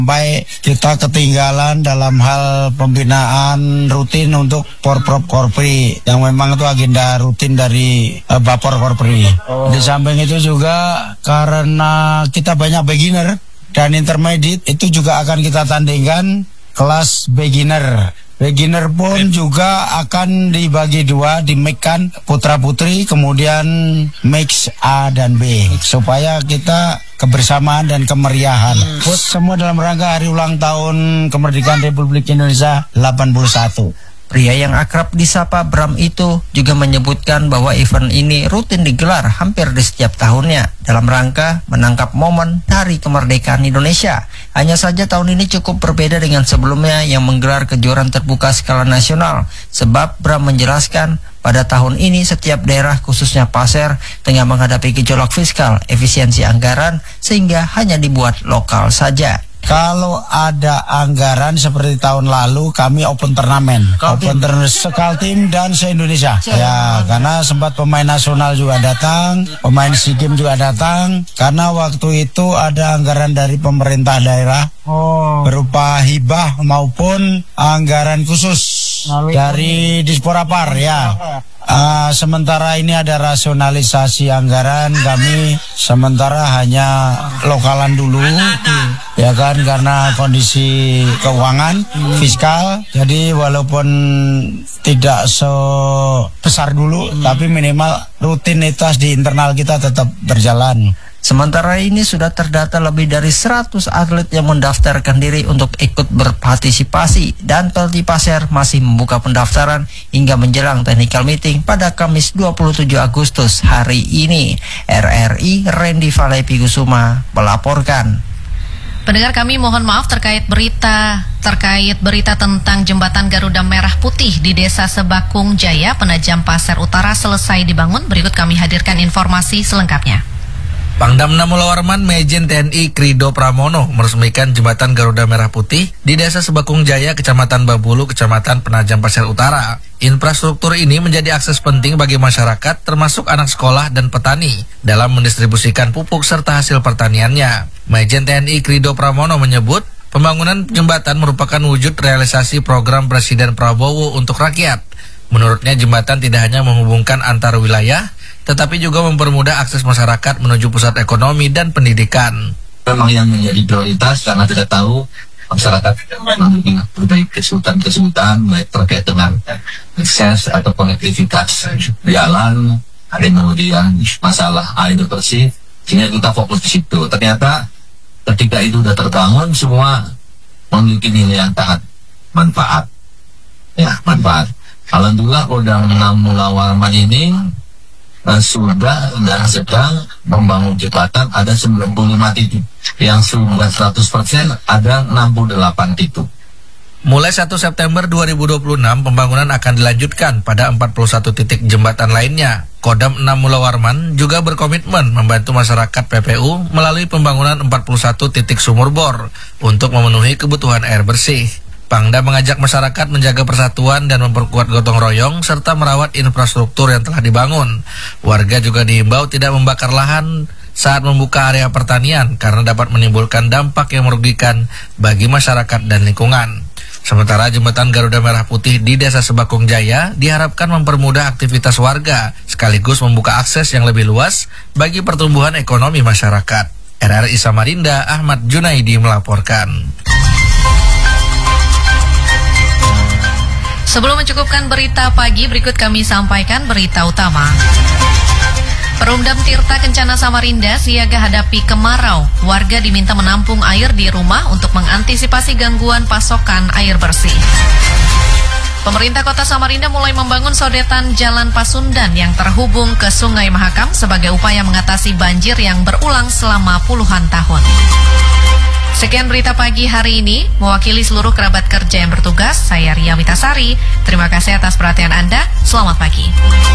Sampai kita ketinggalan dalam hal pembinaan rutin untuk Porprov Korpri yang memang itu agenda rutin dari Bapor Korpri. Di samping itu juga karena kita banyak beginner dan intermediate, itu juga akan kita tandingkan kelas beginner. Beginner pun juga akan dibagi dua, di-mix-kan putra-putri, kemudian mix A dan B, supaya kita kebersamaan dan kemeriahan. Semua dalam rangka hari ulang tahun kemerdekaan Republik Indonesia 81. Pria yang akrab disapa Bram itu juga menyebutkan bahwa event ini rutin digelar hampir di setiap tahunnya dalam rangka menangkap momen Hari Kemerdekaan Indonesia. Hanya saja tahun ini cukup berbeda dengan sebelumnya yang menggelar kejuaraan terbuka skala nasional, sebab Bram menjelaskan pada tahun ini setiap daerah khususnya Pasir tengah menghadapi gejolak fiskal, efisiensi anggaran sehingga hanya dibuat lokal saja. Kalau ada anggaran seperti tahun lalu, kami open turnamen, sekal tim dan se-Indonesia. Ya, karena sempat pemain nasional juga datang, pemain SEA Games juga datang. Karena waktu itu ada anggaran dari pemerintah daerah berupa hibah maupun anggaran khusus dari Disporapar ya. Sementara ini ada rasionalisasi anggaran, kami sementara hanya lokalan dulu ya kan, karena kondisi keuangan fiskal. Jadi walaupun tidak sebesar dulu, tapi minimal rutinitas di internal kita tetap berjalan. Sementara ini sudah terdata lebih dari 100 atlet yang mendaftarkan diri untuk ikut berpartisipasi, dan Pelti Pasir masih membuka pendaftaran hingga menjelang technical meeting pada Kamis 27 Agustus hari ini. RRI Randy Valepi Kusuma melaporkan. Pendengar kami mohon maaf terkait berita tentang jembatan Garuda Merah Putih di Desa Sebakung Jaya, Penajam Pasir Utara selesai dibangun. Berikut kami hadirkan informasi selengkapnya. Pangdam 6 Mulawarman Majen TNI Krido Pramono meresmikan jembatan Garuda Merah Putih di Desa Sebakung Jaya, Kecamatan Babulu, Kecamatan Penajam Pasir Utara. Infrastruktur ini menjadi akses penting bagi masyarakat, termasuk anak sekolah dan petani, dalam mendistribusikan pupuk serta hasil pertaniannya. Majen TNI Krido Pramono menyebut, pembangunan jembatan merupakan wujud realisasi program Presiden Prabowo untuk rakyat. Menurutnya, jembatan tidak hanya menghubungkan antar wilayah, tetapi juga mempermudah akses masyarakat menuju pusat ekonomi dan pendidikan. Memang yang menjadi prioritas karena kita tahu masyarakat memiliki berbagai kesulitan baik terkait dengan akses atau konektivitas jalan, ada kemudian masalah air bersih, sehingga kita fokus di situ. Ternyata ketika itu sudah terbangun, semua memiliki nilai yang sangat manfaat. Alhamdulillah Kodam 6 Mulawarman ini sudah dan sedang membangun jembatan, ada 95 titik, yang sudah 100% ada 68 titik. Mulai 1 September 2026, pembangunan akan dilanjutkan pada 41 titik jembatan lainnya. Kodam 6 Mulawarman juga berkomitmen membantu masyarakat PPU melalui pembangunan 41 titik sumur bor untuk memenuhi kebutuhan air bersih. Pangdam mengajak masyarakat menjaga persatuan dan memperkuat gotong royong serta merawat infrastruktur yang telah dibangun. Warga juga diimbau tidak membakar lahan saat membuka area pertanian karena dapat menimbulkan dampak yang merugikan bagi masyarakat dan lingkungan. Sementara jembatan Garuda Merah Putih di Desa Sebakung Jaya diharapkan mempermudah aktivitas warga sekaligus membuka akses yang lebih luas bagi pertumbuhan ekonomi masyarakat. RRI Samarinda, Ahmad Junaidi melaporkan. Sebelum mencukupkan berita pagi, berikut kami sampaikan berita utama. Perumdam Tirta Kencana Samarinda siaga hadapi kemarau. Warga diminta menampung air di rumah untuk mengantisipasi gangguan pasokan air bersih. Pemerintah Kota Samarinda mulai membangun sodetan Jalan Pasundan yang terhubung ke Sungai Mahakam sebagai upaya mengatasi banjir yang berulang selama puluhan tahun. Sekian berita pagi hari ini, mewakili seluruh kerabat kerja yang bertugas, saya Ria Witasari. Terima kasih atas perhatian Anda, selamat pagi.